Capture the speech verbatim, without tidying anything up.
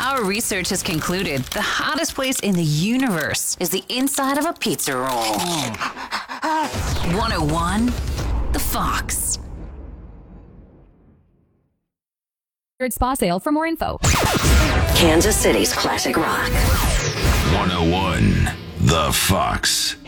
Our research has concluded the hottest place in the universe is the inside of a pizza roll. one oh one, The Fox. Spa sale for more info. Kansas City's classic rock. one oh one, The Fox.